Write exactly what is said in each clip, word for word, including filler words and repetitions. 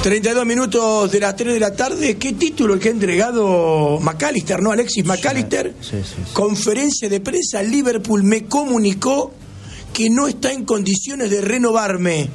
treinta y dos minutos de las tres de la tarde. ¿Qué título el que ha entregado McAllister, no? Alexis McAllister. Sí, sí, sí, sí. Conferencia de prensa. Liverpool me comunicó que no está en condiciones de renovarme.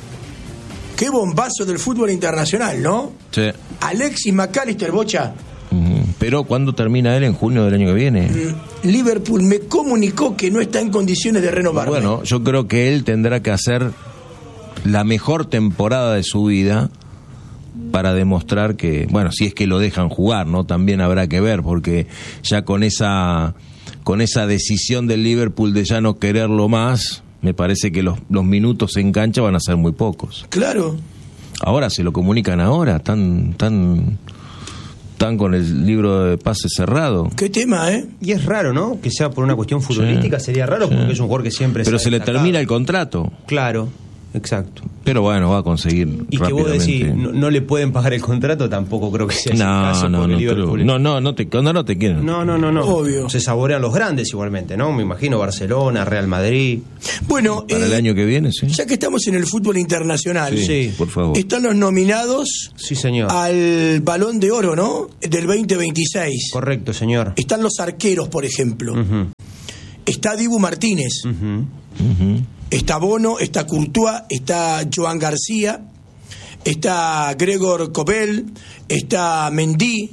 Qué bombazo del fútbol internacional, ¿no? Sí. Alexis McAllister, Bocha. Pero ¿cuándo termina él? ¿En junio del año que viene? Liverpool me comunicó que no está en condiciones de renovarme. Bueno, yo creo que él tendrá que hacer la mejor temporada de su vida para demostrar que, bueno, si es que lo dejan jugar, ¿no? También habrá que ver, porque ya con esa con esa decisión del Liverpool de ya no quererlo más, me parece que los, los minutos en cancha van a ser muy pocos. Claro. Ahora se lo comunican ahora, tan tan tan con el libro de pases cerrado. Qué tema, ¿eh? Y es raro, ¿no? Que sea por una cuestión futbolística, sí, sería raro, sí, porque es un jugador que siempre... Pero se le termina el contrato. Claro, exacto. Pero bueno, va a conseguir y que vos decís, no, no le pueden pagar el contrato, tampoco creo que sea ese no, el caso. No, no, Liverpool... no, no, no te, no, no te quieren. No, no, no, no. Obvio. Se saborean los grandes igualmente, ¿no? Me imagino Barcelona, Real Madrid. Bueno, para eh, el año que viene, sí. Ya que estamos en el fútbol internacional, sí, sí, por favor. Están los nominados, sí, señor, al Balón de Oro, ¿no? Del veinte veintiséis. Correcto, señor. Están los arqueros, por ejemplo. Uh-huh. Está Dibu Martínez. Uh-huh. Uh-huh. Está Bono, está Courtois, está Joan García, está Gregor Kobel, está Mendy,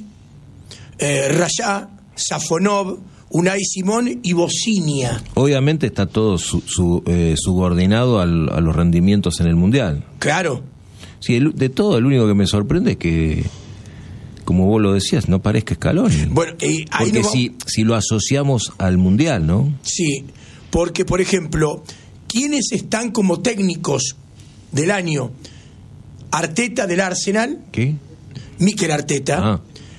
eh, Raya, Safonov, Unai Simón y Bocinia. Obviamente está todo su, su, eh, subordinado al, a los rendimientos en el Mundial. Claro. Sí, el, de todo, el único que me sorprende es que, como vos lo decías, no parezca Scaloni. Bueno, eh, ahí porque no va... si, si lo asociamos al Mundial, ¿no? Sí, porque, por ejemplo, ¿quiénes están como técnicos del año? Arteta del Arsenal. ¿Qué? Mikel Arteta. Ah.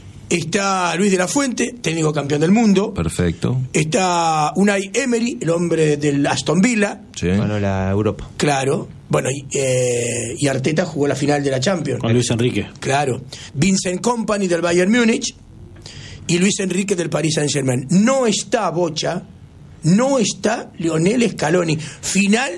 Está Luis de la Fuente, técnico campeón del mundo. Perfecto. Está Unai Emery, el hombre del Aston Villa. Sí. Bueno, la Europa. Claro. Bueno, y, eh, y Arteta jugó la final de la Champions. Con Luis Enrique. Claro. Vincent Kompany del Bayern Múnich y Luis Enrique del Paris Saint-Germain. No está Bocha, no está Lionel Scaloni. Final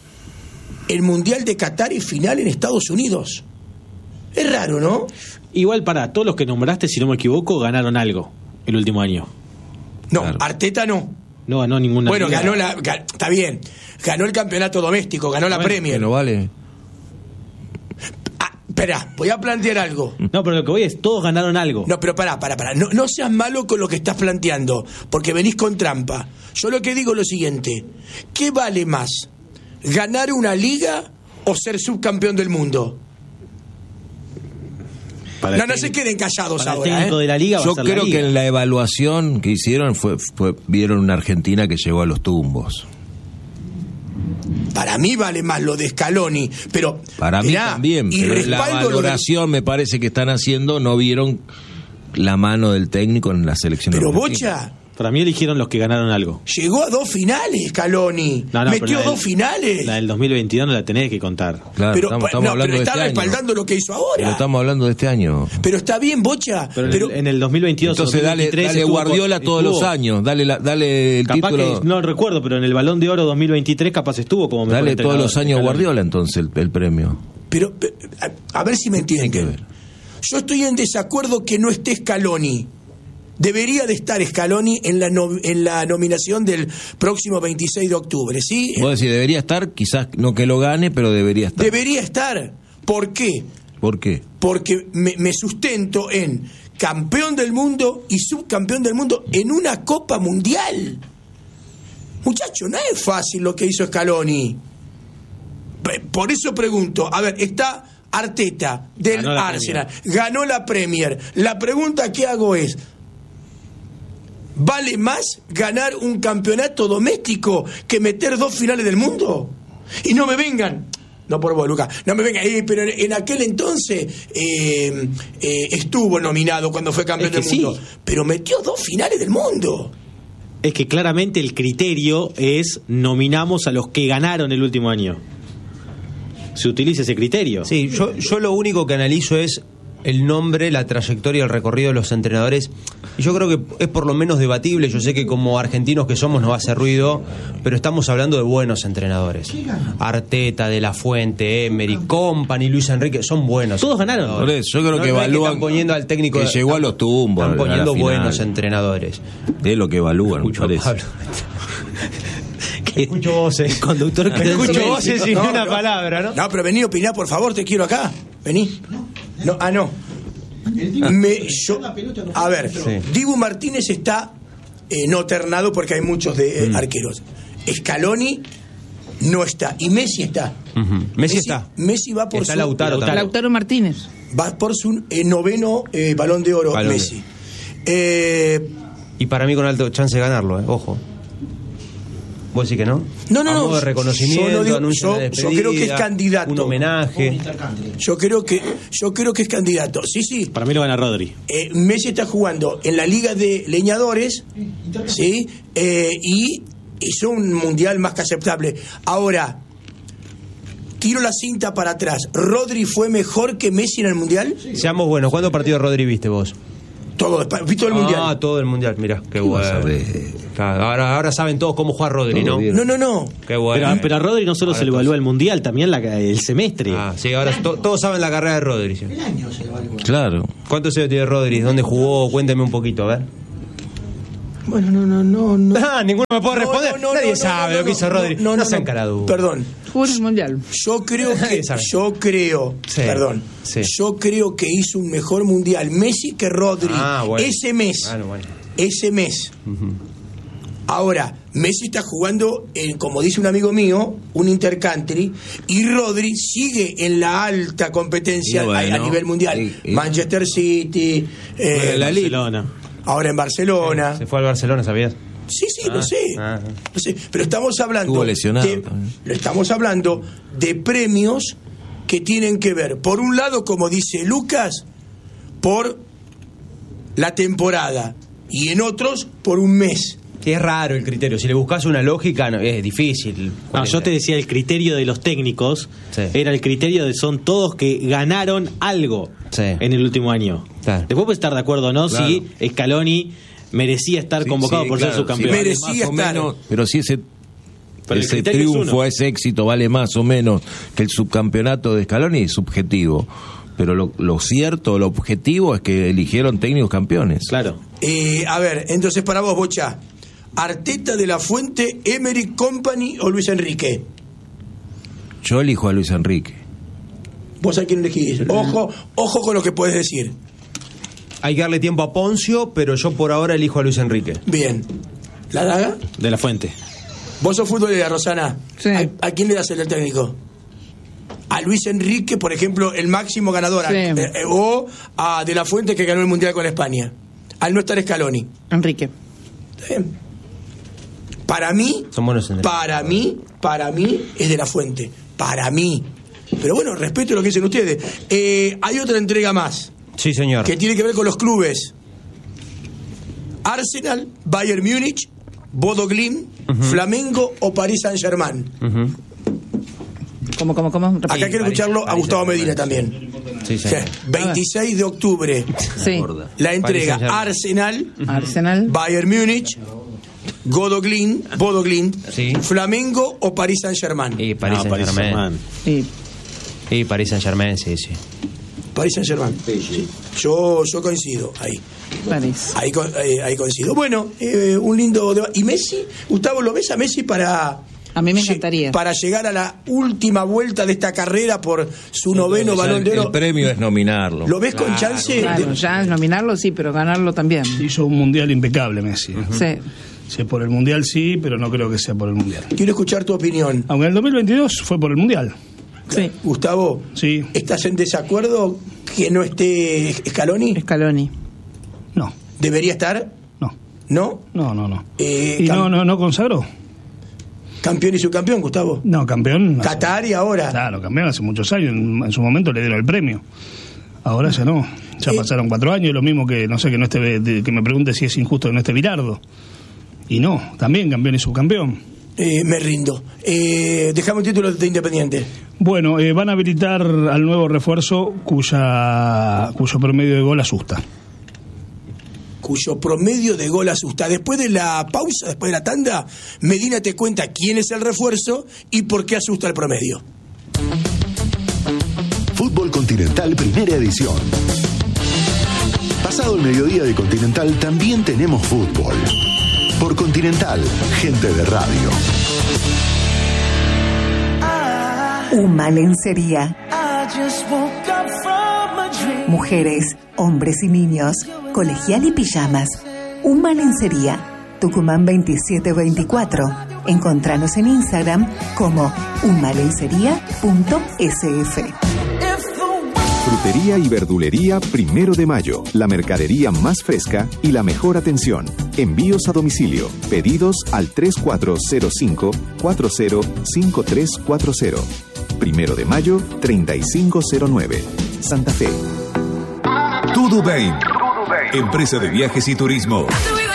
el Mundial de Qatar y final en Estados Unidos. Es raro, ¿no? Igual, para todos los que nombraste, si no me equivoco, ganaron algo el último año. No, claro. Arteta no. No ganó ninguna. Bueno, liga. ganó la... Gan, está bien. Ganó el campeonato doméstico, ganó la bueno, Premier. Que no vale. Ah, espera, voy a plantear algo. No, pero lo que voy es, todos ganaron algo. No, pero pará, pará, pará. No, no seas malo con lo que estás planteando, porque venís con trampa. Yo lo que digo es lo siguiente. ¿Qué vale más? ¿Ganar una liga o ser subcampeón del mundo? Para no, no técnico, se queden callados para ahora. El técnico ¿eh? de la liga va Yo a ser creo la liga. que en la evaluación que hicieron fue, fue vieron una Argentina que llegó a los tumbos. Para mí vale más lo de Scaloni, pero para mí mirá, también, y pero la valoración de... me parece que están haciendo, no vieron la mano del técnico en la selección. Pero argentina. Bocha, Para mí eligieron los que ganaron algo. llegó a dos finales Scaloni, No, no, metió dos del, finales. La del dos mil veintidós no la tenés que contar. Claro, pero estamos, estamos no, hablando pero de está este respaldando año. lo que hizo ahora. Pero estamos hablando de este año. Pero está bien, Bocha. Pero, pero... en el dos mil veintidós Entonces dale, dale estuvo, Guardiola todos estuvo, los años, dale la, dale el capaz título. que, no recuerdo, pero en el Balón de Oro dos mil veintitrés capaz estuvo como mejor Dale entrenador. todos los años Guardiola entonces el, el premio. Pero, a, a ver si me entienden. Tiene que ver. Yo estoy en desacuerdo que no esté Scaloni. Debería de estar Scaloni en la no, en la nominación del próximo veintiséis de octubre, ¿sí? Vos decís, debería estar, quizás no que lo gane, pero debería estar. Debería estar. ¿Por qué? ¿Por qué? Porque me, me sustento en campeón del mundo y subcampeón del mundo en una Copa Mundial. Muchacho, no es fácil lo que hizo Scaloni. Por eso pregunto, a ver, está Arteta del Ganó la Arsenal, ganó la Premier. La pregunta que hago es, ¿vale más ganar un campeonato doméstico que meter dos finales del mundo? Y no me vengan, no por vos, Lucas, no me vengan, eh, pero en, en aquel entonces eh, eh, estuvo nominado cuando fue campeón Es que del mundo, sí. pero metió dos finales del mundo. Es que claramente el criterio es nominamos a los que ganaron el último año. Se utiliza ese criterio. Sí, yo, yo lo único que analizo es el nombre, la trayectoria, el recorrido de los entrenadores. Y yo creo que es por lo menos debatible. Yo sé que como argentinos que somos nos va a hacer ruido, pero estamos hablando de buenos entrenadores. Arteta, De La Fuente, Emery, Company, Luis Enrique, son buenos. Todos ganaron. Por eso, yo creo No, que no es evalúan. están poniendo al técnico. Que llegó a los tumbos. Están poniendo a la final. buenos entrenadores. Es lo que evalúan, me parece. Pablo. Escucho voces. Conductor que Escucho voces sin No, una no. palabra, ¿no? No, pero vení a opinar, por favor, te quiero acá. Vení. No, ah, no. Me, yo, a ver, Sí. Dibu Martínez está eh, no ternado porque hay muchos de eh, Mm. arqueros. Scaloni no está. Y Messi está. Ujú. Messi está. Messi va por Está su, Lautaro también. Lautaro Martínez. va por su eh, noveno eh, Balón de Oro, Balón de- Messi. Eh, Y para mí con alto chance de ganarlo, ¿eh? Ojo. ¿Vos decís que no? No, no, A no. modo de reconocimiento, Yo no digo- anuncio yo- de yo creo que es despedida, candidato. Un homenaje. yo creo que yo creo que es candidato. Sí, sí. Para mí lo gana Rodri. Eh, Messi está jugando en la Liga de Leñadores, ¿sí? Eh, y hizo un mundial más que aceptable. Ahora, tiro la cinta para atrás. ¿Rodri fue mejor que Messi en el mundial? Seamos buenos. ¿Cuántos partidos de Rodri viste vos? Todo, vi todo el mundial. Ah, todo el mundial, mirá, qué vas a bueno. ver? Claro, ahora, ahora saben todos cómo juega Rodri, Todo ¿no? bien. No, no, no. Qué bueno. Pero, pero a Rodri no solo Ahora se le evalúa el mundial, también la, el semestre. Ah, sí, ahora to- todos saben la carrera de Rodri. ¿Sí? Claro. ¿Cuántos años tiene Rodri? ¿Dónde jugó? Cuénteme un poquito, a ver. Bueno, no, no, no, no. Ah, ninguno me puede No, responder. no, no, Nadie no, sabe no, lo que no, hizo Rodri. No, no, no, sean no. caraduras. Perdón. Jugó en el mundial. Yo creo que Nadie sabe. yo creo, Sí, perdón. sí. Yo creo que hizo un mejor mundial Messi que Rodri Ah, bueno. ese mes. Bueno, bueno. Ese mes. Ahora, Messi está jugando, en, como dice un amigo mío, un intercountry, y Rodri sigue en la alta competencia Y bueno, a, a nivel mundial. y- y- Manchester City, eh, la Liga. Barcelona. ahora en Barcelona. Se fue al Barcelona, ¿sabías? Sí, sí, Ah, lo sé. ah. Lo sé. Pero estamos hablando. Estuvo lesionado de, también. lo estamos hablando de premios que tienen que ver, por un lado, como dice Lucas, por la temporada, y en otros, por un mes. Sí, es raro el criterio. Si le buscas una lógica, no, es difícil. No, yo te decía, el criterio de los técnicos Sí. era el criterio de son todos que ganaron algo Sí. en el último año. Claro. Después puedes estar de acuerdo o no Claro. si Scaloni merecía estar Sí, convocado sí, por claro, ser subcampeón. sí, vale Merecía más o estar. menos, pero si ese, Pero el ese criterio es triunfo, uno. ese éxito vale más o menos que el subcampeonato de Scaloni, es subjetivo. Pero lo, lo cierto, lo objetivo es que eligieron técnicos campeones. Claro. Eh, a ver, entonces para vos, Bocha, Arteta, De La Fuente, Emery, Company o Luis Enrique. Yo elijo a Luis Enrique. ¿Vos a quién elegís? Ojo, ojo con lo que puedes decir. Hay que darle tiempo a Poncio, pero yo por ahora elijo a Luis Enrique. Bien. ¿La daga? De La Fuente. Vos sos futbolera, Rosana. Sí. ¿A, a quién le das el técnico? A Luis Enrique, por ejemplo, el máximo ganador. Sí. Eh, eh, o a De La Fuente, que ganó el Mundial con España. Al no estar Scaloni. Enrique. Está bien. Para mí, Son buenos entrenadores. para mí, para mí es De La Fuente. Para mí. Pero bueno, respeto lo que dicen ustedes. Eh, hay otra entrega más, Sí, señor. que tiene que ver con los clubes. Arsenal, Bayern Múnich, Bodo Glimt, Flamengo o Paris Saint-Germain. Ujú. ¿Cómo, cómo, cómo? Acá Repite. quiero escucharlo a Paris Gustavo Saint-Germain. Medina también. Sí, O sea, señor. veintiséis de octubre, Sí. la entrega Saint-Germain. Arsenal, Arsenal. Bayern Múnich, Bodo Glimt, Bodo Glimt, Sí. Flamengo o Paris Saint-Germain. Y París No, Paris Saint-Germain. Saint-Germain. Sí. Y París Saint-Germain, sí, sí. Paris Saint-Germain. Sí. Yo, yo coincido ahí. París. Ahí, co- eh, ahí coincido. Bueno, eh, un lindo debate. ¿Y Messi? Gustavo, ¿lo ves a Messi para... A mí me lle- encantaría. Para llegar a la última vuelta de esta carrera por su noveno O sea, Balón de el, Oro? el premio es nominarlo. ¿Lo ves con chance? Claro, de- ya nominarlo sí, pero ganarlo también. Hizo un mundial impecable Messi. Sí. Si es por el mundial sí, pero no creo que sea por el mundial. Quiero escuchar tu opinión. Aunque en el dos mil veintidós fue por el mundial. Sí. Gustavo, Sí. ¿estás en desacuerdo que no esté Scaloni? Scaloni. No, ¿Debería estar? no, ¿No? no, no, no. Eh, ¿Y cam- no, no, no consagró? Campeón y subcampeón, Gustavo. No, campeón. hace- Qatar y ahora. Claro, campeón hace muchos años. En, en su momento le dieron el premio. Ahora ya no. Ya Eh. pasaron cuatro años. Lo mismo que, no sé, que no esté, de- que me pregunte si es injusto que no esté Virardo. Y no, también campeón y subcampeón. eh, me rindo. Eh, dejame un título de Independiente. Bueno, eh, van a habilitar al nuevo refuerzo cuya cuyo promedio de gol asusta. Cuyo promedio de gol asusta. Después de la pausa, después de la tanda, Medina te cuenta quién es el refuerzo y por qué asusta el promedio. Fútbol Continental, primera edición. Pasado el mediodía de Continental, también tenemos fútbol. Por Continental, gente de radio. Uma Lencería. Mujeres, hombres y niños, colegial y pijamas. Uma Lencería, Tucumán veintisiete veinticuatro. Encontranos en Instagram como umalencería punto s f. Frutería y verdulería Primero de Mayo. La mercadería más fresca y la mejor atención. Envíos a domicilio. Pedidos al tres cuatro cero cinco, cuatro cero cinco tres cuatro cero. Primero de Mayo, treinta y cinco cero nueve. Santa Fe. Tudubain, empresa de viajes y turismo.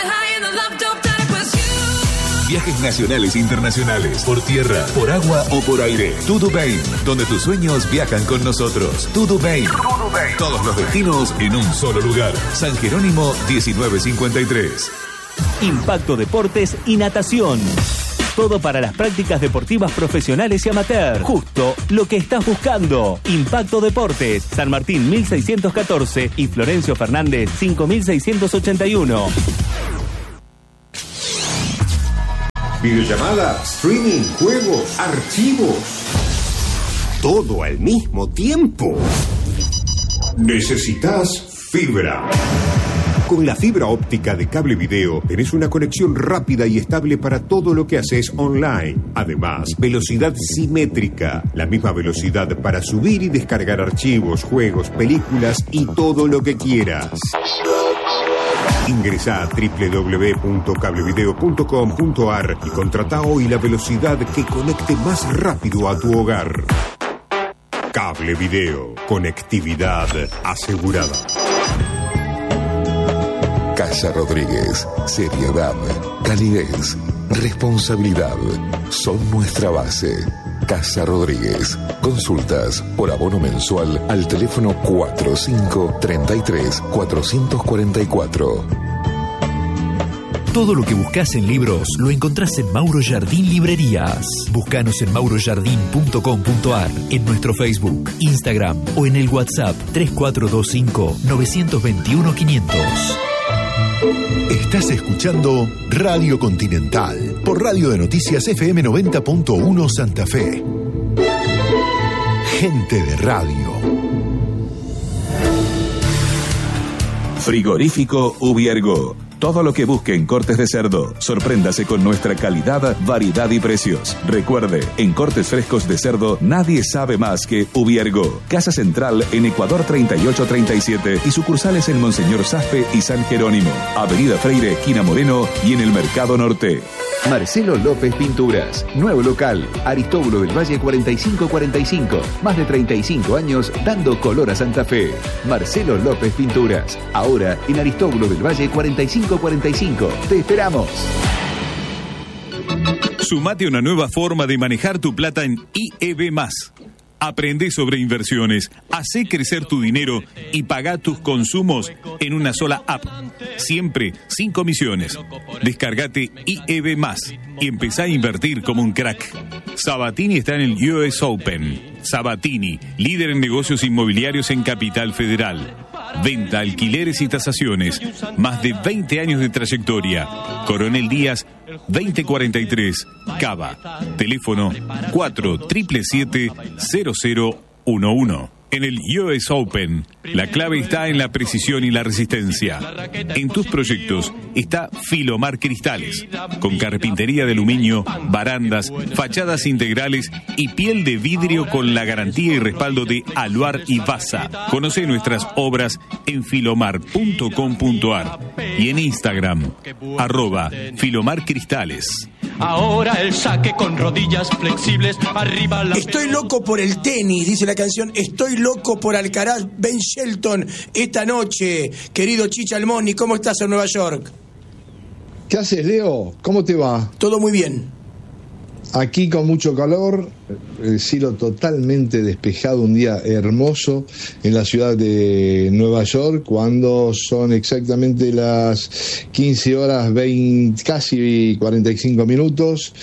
Viajes nacionales e internacionales, por tierra, por agua o por aire. Tudubain, donde tus sueños viajan con nosotros. Tudubain. Todos los destinos en un solo lugar. San Jerónimo diecinueve cincuenta y tres. Impacto Deportes y Natación. Todo para las prácticas deportivas profesionales y amateur. Justo lo que estás buscando. Impacto Deportes, San Martín mil seiscientos catorce y Florencio Fernández cinco mil seiscientos ochenta y uno. Videollamada, streaming, juegos, archivos. Todo al mismo tiempo. Necesitas fibra. Con la fibra óptica de Cable Video tenés una conexión rápida y estable para todo lo que haces online. Además, velocidad simétrica, la misma velocidad para subir y descargar archivos, juegos, películas y todo lo que quieras. Ingresá a doble u doble u doble u punto cablevideo punto com punto a r y contratá hoy la velocidad que conecte más rápido a tu hogar. Cable Video, conectividad asegurada. Casa Rodríguez, seriedad, calidez, responsabilidad, son nuestra base. Casa Rodríguez, consultas por abono mensual al teléfono cuatro cinco tres tres cuatro cuatro cuatro. Todo lo que buscas en libros lo encontrás en Mauro Jardín Librerías. Búscanos en mauro jardín punto com punto a r, en nuestro Facebook, Instagram o en el WhatsApp tres cuatro dos cinco nueve dos uno quinientos. Estás escuchando Radio Continental por Radio de Noticias F M noventa punto uno Santa Fe. Gente de radio. Frigorífico Ubiergo. Todo lo que busque en cortes de cerdo. Sorpréndase con nuestra calidad, variedad y precios. Recuerde, en cortes frescos de cerdo nadie sabe más que Ubiergo. Casa Central en Ecuador treinta y ocho treinta y siete y sucursales en Monseñor Saspe y San Jerónimo. Avenida Freire, esquina Moreno y en el Mercado Norte. Marcelo López Pinturas. Nuevo local. Aristóbulo del Valle cuarenta y cinco cuarenta y cinco. Más de treinta y cinco años dando color a Santa Fe. Marcelo López Pinturas. Ahora en Aristóbulo del Valle cuarenta y cinco cuarenta y cinco. Te esperamos. Sumate a una nueva forma de manejar tu plata en I E B más. Aprende sobre inversiones, hacé crecer tu dinero y pagá tus consumos en una sola app. Siempre sin comisiones. Descargate I E B más y empezá a invertir como un crack. Sabatini está en el U S Open. Sabatini, líder en negocios inmobiliarios en Capital Federal. Venta, alquileres y tasaciones. Más de veinte años de trayectoria. Coronel Díaz, veinte cuarenta y tres, Cava. Teléfono cuatro siete siete siete cero cero uno uno. En el U S Open, la clave está en la precisión y la resistencia. En tus proyectos está Filomar Cristales, con carpintería de aluminio, barandas, fachadas integrales y piel de vidrio con la garantía y respaldo de Aluar y Basa. Conoce nuestras obras en filomar punto com punto a r y en Instagram, arroba Filomar Cristales. Ahora el saque con rodillas flexibles, arriba la... Estoy loco por el tenis, dice la canción. Estoy loco por Alcaraz, Ben Shelton esta noche. Querido Chicha Almoni, ¿cómo estás en Nueva York? ¿Qué haces, Leo? ¿Cómo te va? Todo muy bien. aquí con mucho calor, el cielo totalmente despejado, un día hermoso en la ciudad de Nueva York, cuando son exactamente las quince horas veinte, casi cuarenta y cinco minutos,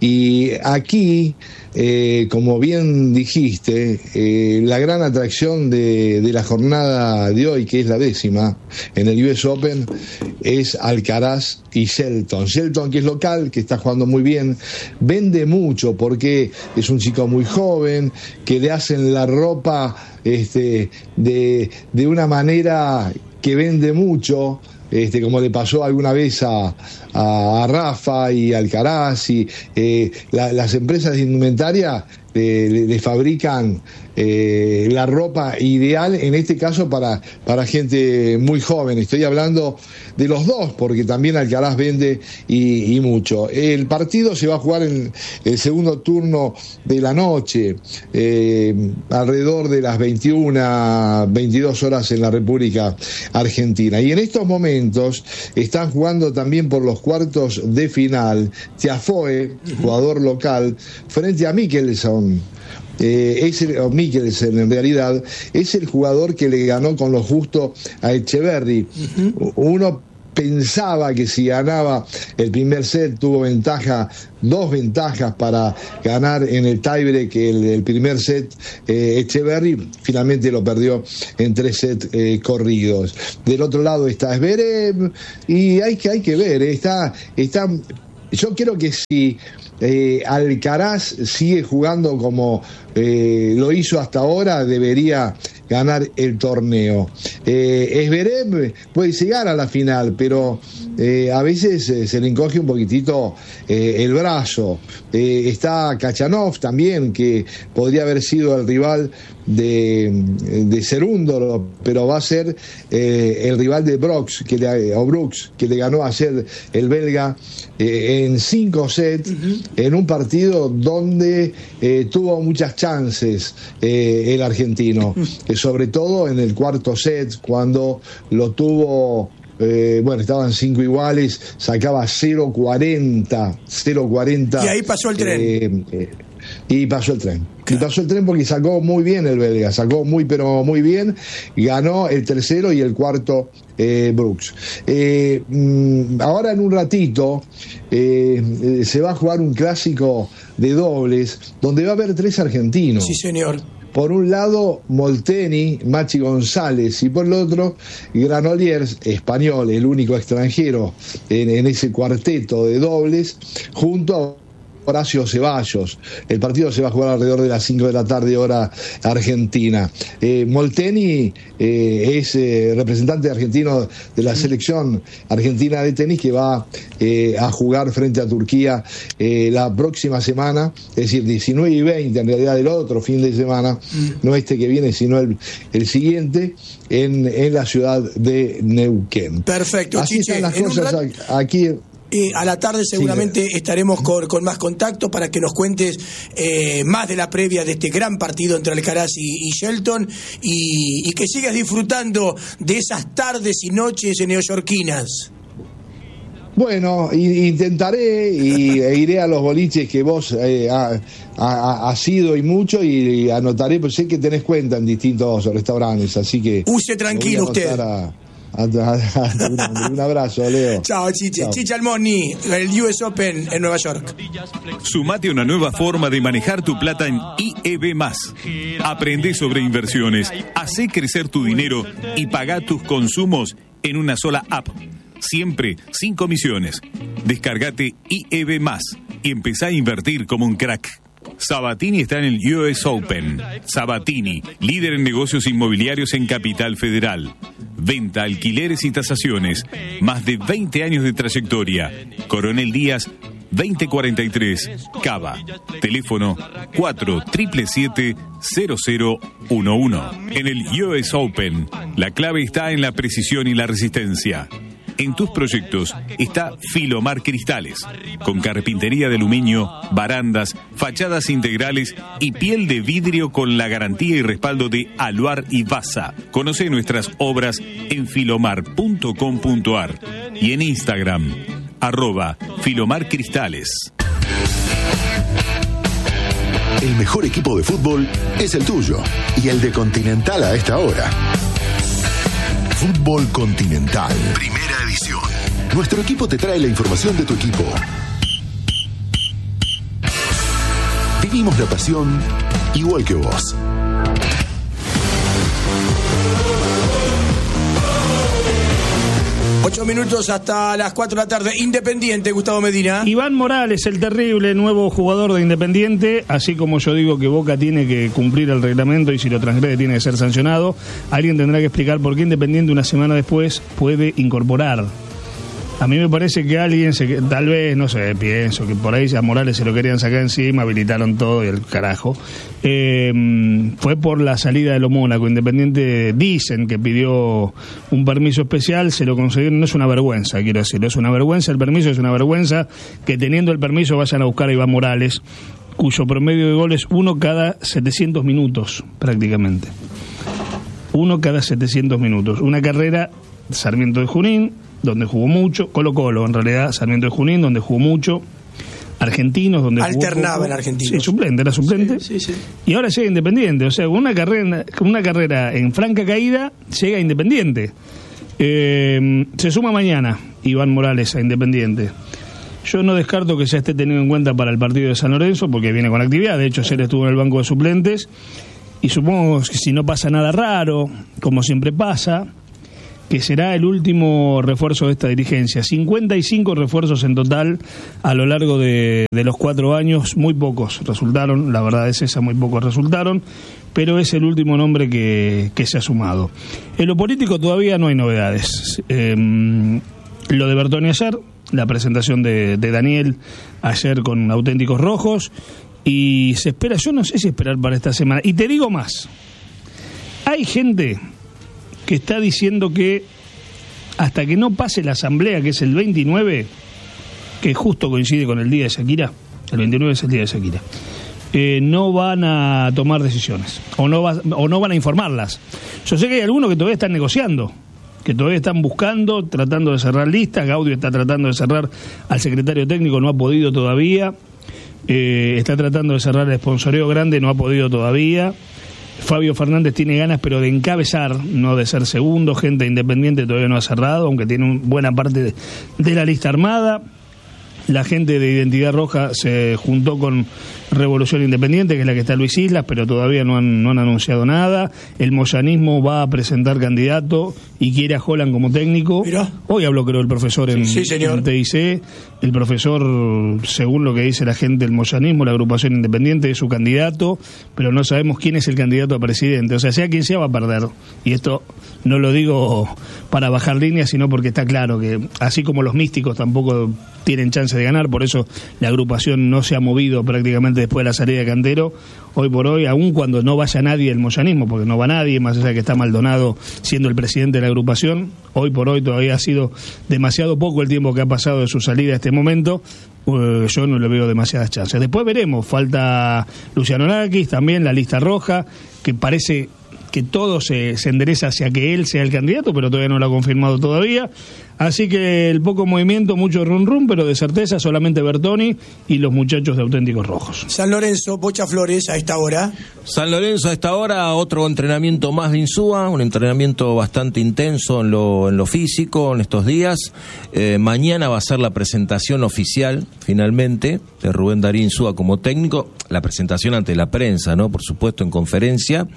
y aquí, eh, como bien dijiste, eh, la gran atracción de, de la jornada de hoy, que es la décima en el U S Open, es Alcaraz y Shelton. Shelton, que es local, que está jugando muy bien, vende mucho porque es un chico muy joven, que le hacen la ropa este, de, de una manera que vende mucho, este, como le pasó alguna vez a, a, a Rafa y Alcaraz, y eh, la, las empresas de indumentaria le, le, le fabrican eh, la ropa ideal, en este caso para, para gente muy joven. Estoy hablando de los dos, porque también Alcaraz vende y, y mucho. El partido se va a jugar en el segundo turno de la noche, eh, alrededor de las veintiuna, veintidós horas en la República Argentina. Y en estos momentos están jugando también por los cuartos de final Tiafoe, jugador local, frente a Mickelson. Eh, es el, o Mickelson en realidad es el jugador que le ganó con lo justo a Echeverry. Uh-huh. Uno pensaba que si ganaba el primer set, tuvo ventaja, dos ventajas para ganar en el tiebreak el, el primer set. eh, Echeverry finalmente lo perdió en tres sets eh, corridos. Del otro lado está Zverev, y hay que, hay que ver, eh, está, está, yo creo que si Eh, Alcaraz sigue jugando como eh, lo hizo hasta ahora, debería ganar el torneo. Eh, Zverev puede llegar a la final, pero eh, a veces eh, se le encoge un poquitito eh, el brazo. Eh, está Kachanov también, que podría haber sido el rival de, de Cerúndolo, pero va a ser eh, el rival de Brooks, que le, o Brooks, que le ganó ayer el belga eh, en cinco sets, uh-huh. en un partido donde eh, tuvo muchas chances eh, el argentino, uh-huh. sobre todo en el cuarto set, cuando lo tuvo, eh, bueno, estaban cinco iguales, sacaba cero cuarenta, cero cuarenta. Y ahí pasó el tren. Eh, eh, y pasó el tren. Y pasó el tren porque sacó muy bien el belga, sacó muy pero muy bien, ganó el tercero y el cuarto eh, Brooks. Eh, ahora en un ratito eh, se va a jugar un clásico de dobles donde va a haber tres argentinos. Sí, señor. Por un lado, Molteni, Machi González, y por el otro, Granollers, español, el único extranjero en, en ese cuarteto de dobles, junto a Horacio Ceballos. El partido se va a jugar alrededor de las cinco de la tarde, hora argentina. Eh, Molteni eh, es eh, representante argentino de la selección argentina de tenis, que va eh, a jugar frente a Turquía eh, la próxima semana, es decir, diecinueve y veinte, en realidad el otro fin de semana, mm. no este que viene, sino el, el siguiente, en, en la ciudad de Neuquén. Perfecto, Así Chiche, están las en cosas rat... aquí. Eh, a la tarde seguramente sí, estaremos con, con más contacto para que nos cuentes eh, más de la previa de este gran partido entre Alcaraz y, y Shelton, y, y que sigas disfrutando de esas tardes y noches neoyorquinas. Bueno, intentaré y e iré a los boliches que vos eh, has ha, ha ido y mucho, y, y anotaré, pues sé que tenés cuenta en distintos restaurantes, así que... Use tranquilo usted. A, Un, un abrazo, Leo. Chao, Chiche. Chao. Chiche Almoni, el U S Open en Nueva York. Sumate a una nueva forma de manejar tu plata en I E B más. Aprende sobre inversiones, hacé crecer tu dinero y pagá tus consumos en una sola app. Siempre sin comisiones. Descargate I E B más y empezá a invertir como un crack. Sabatini está en el U S Open. Sabatini, líder en negocios inmobiliarios en Capital Federal. Venta, alquileres y tasaciones. Más de veinte años de trayectoria. Coronel Díaz, veinte cuarenta y tres, Cava. Teléfono cuatro siete siete cero cero uno uno. En el U S Open, la clave está en la precisión y la resistencia. En tus proyectos está Filomar Cristales, con carpintería de aluminio, barandas, fachadas integrales y piel de vidrio con la garantía y respaldo de Aluar y Basa. Conoce nuestras obras en filomar punto com punto ar y en Instagram, arroba Filomar Cristales. El mejor equipo de fútbol es el tuyo y el de Continental a esta hora. Fútbol Continental, primera edición. Nuestro equipo te trae la información de tu equipo. Vivimos la pasión igual que vos. Ocho minutos hasta las cuatro de la tarde. Independiente, Gustavo Medina. Iván Morales, el terrible nuevo jugador de Independiente, así como yo digo que Boca tiene que cumplir el reglamento y si lo transgrede tiene que ser sancionado, alguien tendrá que explicar por qué Independiente una semana después puede incorporar. A mí me parece que alguien, se, tal vez, no sé, pienso que por ahí a Morales se lo querían sacar encima, habilitaron todo y el carajo. Eh, fue por la salida de lo Mónaco. Independiente dicen que pidió un permiso especial, se lo consiguieron. No es una vergüenza, quiero decirlo, es una vergüenza el permiso, es una vergüenza que teniendo el permiso vayan a buscar a Iván Morales, cuyo promedio de goles uno cada setecientos minutos, prácticamente. Uno cada setecientos minutos. Una carrera, Sarmiento de Junín, donde jugó mucho, Colo Colo, en realidad, Sarmiento de Junín, donde jugó mucho, Argentinos, donde alternaba jugó en Argentinos. Sí, suplente, era suplente. Sí, sí, sí. Y ahora llega Independiente, o sea, con una carrera, con una carrera en franca caída, llega Independiente. Eh, se suma mañana Iván Morales a Independiente. Yo no descarto que se esté teniendo en cuenta para el partido de San Lorenzo, porque viene con actividad, de hecho ayer estuvo en el banco de suplentes, y supongo que si no pasa nada raro, como siempre pasa, que será el último refuerzo de esta dirigencia. cincuenta y cinco refuerzos en total a lo largo de, de los cuatro años, muy pocos resultaron, la verdad es esa, muy pocos resultaron, pero es el último nombre que, que se ha sumado. En lo político todavía no hay novedades. Eh, lo de Bertoni ayer, la presentación de, de Daniel ayer con Auténticos Rojos, y se espera, yo no sé si esperar para esta semana, y te digo más, hay gente que está diciendo que hasta que no pase la asamblea, que es el veintinueve, que justo coincide con el día de Shakira, el veintinueve es el día de Shakira, eh, no van a tomar decisiones, o no, va, o no van a informarlas. Yo sé que hay algunos que todavía están negociando, que todavía están buscando, tratando de cerrar listas. Gaudio está tratando de cerrar al secretario técnico, no ha podido todavía. Eh, está tratando de cerrar el sponsoreo grande, no ha podido todavía. Fabio Fernández tiene ganas, pero de encabezar, no de ser segundo. Gente Independiente todavía no ha cerrado, aunque tiene una buena parte de, de la lista armada. La gente de Identidad Roja se juntó con Revolución Independiente, que es la que está Luis Islas, pero todavía no han, no han anunciado nada. El moyanismo va a presentar candidato y quiere a Holland como técnico. Mirá. Hoy habló, creo, el profesor en, sí, señor. en T I C. El profesor, según lo que dice la gente del moyanismo, la agrupación independiente, es su candidato, pero no sabemos quién es el candidato a presidente. O sea, sea quien sea, va a perder. Y esto no lo digo para bajar líneas, sino porque está claro que, así como los místicos tampoco tienen chance de ganar, por eso la agrupación no se ha movido prácticamente después de la salida de Cantero. Hoy por hoy, aun cuando no vaya nadie del moyanismo, porque no va nadie, más allá de que está Maldonado siendo el presidente de la agrupación, hoy por hoy todavía ha sido demasiado poco el tiempo que ha pasado de su salida a este momento. Uh, yo no le veo demasiadas chances. Después veremos, falta Luciano Nakis, también la lista roja, que parece que todo se, se endereza hacia que él sea el candidato, pero todavía no lo ha confirmado todavía. Así que el poco movimiento, mucho rum rum, pero de certeza solamente Bertoni y los muchachos de Auténticos Rojos. San Lorenzo, Bocha Flores, a esta hora. San Lorenzo a esta hora, otro entrenamiento más de Insúa, un entrenamiento bastante intenso en lo, en lo físico en estos días. Eh, mañana va a ser la presentación oficial, finalmente, de Rubén Darío Insúa como técnico. La presentación ante la prensa, ¿no? Por supuesto, en conferencia,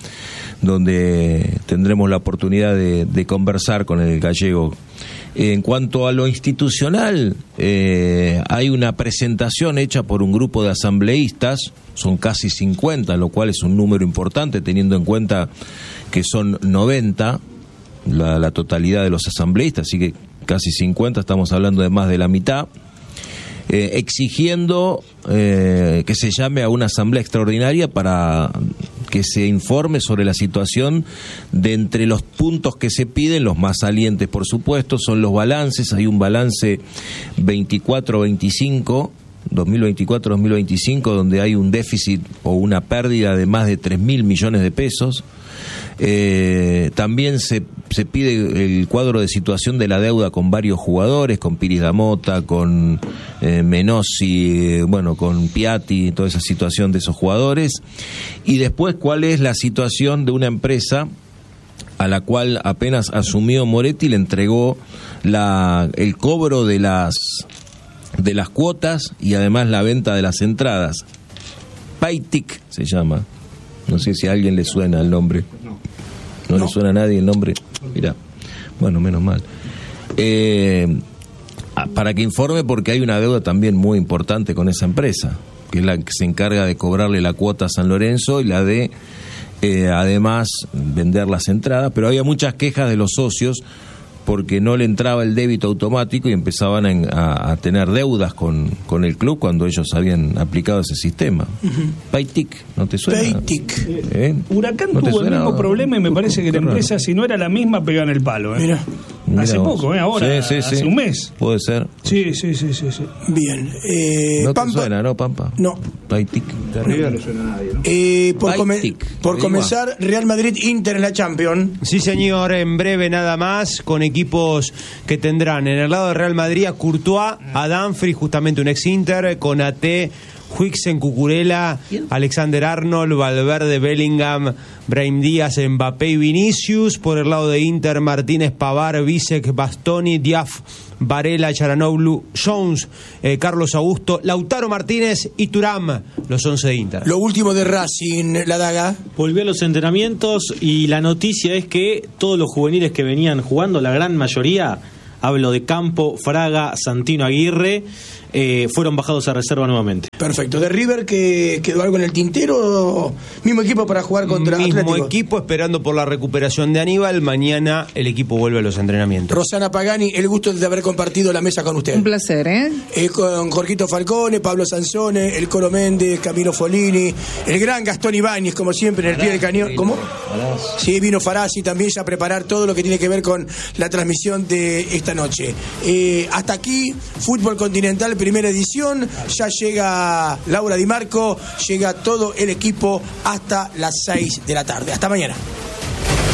donde tendremos la oportunidad de, de conversar con el gallego. En cuanto a lo institucional, eh, hay una presentación hecha por un grupo de asambleístas, son casi cincuenta, lo cual es un número importante teniendo en cuenta que son noventa la, la totalidad de los asambleístas, así que casi cincuenta, estamos hablando de más de la mitad, eh, exigiendo eh, que se llame a una asamblea extraordinaria para que se informe sobre la situación. De entre los puntos que se piden, los más salientes, por supuesto, son los balances. Hay un balance veinticuatro veinticinco dos mil veinticuatro dos mil veinticinco, donde hay un déficit o una pérdida de más de tres mil millones de pesos. Eh, también se, se pide el cuadro de situación de la deuda con varios jugadores, con Piris Damota, con eh, Menossi, eh, bueno, con Piatti, toda esa situación de esos jugadores. Y después, ¿cuál es la situación de una empresa a la cual apenas asumió Moretti le entregó la, el cobro de las, de las cuotas y además la venta de las entradas? Paytic se llama. No sé si a alguien le suena el nombre. ¿No, no. le suena a nadie el nombre? Mirá, bueno, menos mal. Eh, para que informe, porque hay una deuda también muy importante con esa empresa, que es la que se encarga de cobrarle la cuota a San Lorenzo y la de, eh, además, vender las entradas. Pero había muchas quejas de los socios porque no le entraba el débito automático y empezaban a, a, a tener deudas con, con el club cuando ellos habían aplicado ese sistema. Uh-huh. Paytic, ¿no te suena? Paytic. ¿Eh? Huracán ¿No tuvo el mismo problema y me parece que la empresa, si no era la misma, pegaba en el palo. ¿eh? Mira. Hace Mira poco, ¿eh? Ahora, sí, sí, hace sí. un mes. Puede ser. Sí, sí, sí, sí. sí. Bien. Eh, no Pampa. te suena, ¿no, Pampa? No. Paytic. No, no le suena a nadie, ¿no? Eh, por come- por comenzar, Real Madrid-Inter en la Champions. Sí, señor, en breve nada más, con equipos que tendrán en el lado de Real Madrid a Courtois, a Dumfries, justamente un ex-Inter, con A T, Huixen, Cucurella, Alexander Arnold, Valverde, Bellingham, Brahim Díaz, Mbappé y Vinicius. Por el lado de Inter, Martínez, Pavard, Bisek, Bastoni, Diaf, Varela, Charanoglu, Jones, eh, Carlos Augusto, Lautaro Martínez y Thuram, los once de Inter. Lo último de Racing, la daga. Volvió a los entrenamientos y la noticia es que todos los juveniles que venían jugando, la gran mayoría, hablo de Campo, Fraga, Santino, Aguirre, eh, fueron bajados a reserva nuevamente. Perfecto. ¿De River que quedó algo en el tintero? ¿Mismo equipo para jugar contra Mismo Atlético? equipo esperando por la recuperación de Aníbal. Mañana el equipo vuelve a los entrenamientos. Rosana Pagani, el gusto de haber compartido la mesa con usted. Un placer, ¿eh? eh con Jorgito Falcone, Pablo Sansone, el Colo Méndez, Camilo Folini, el gran Gastón Ibáñez, como siempre, en el pie del cañón. ¿Cómo? Sí, vino Farasi también ya a preparar todo lo que tiene que ver con la transmisión de esta noche. Eh, hasta aquí, Fútbol Continental, primera edición. Ya llega Laura Di Marco, llega todo el equipo hasta las seis de la tarde. Hasta mañana.